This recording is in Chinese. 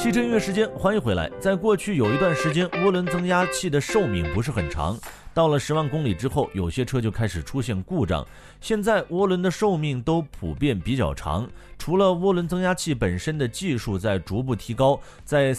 汽车音乐时间，欢迎回来。在过去有一段时间，涡轮增压器的寿命不是很长，到了10万公里之后，有些车就开始出现故障。现在涡轮的寿命都普遍比较长，除了涡轮增压器本身的技术在逐步提高，在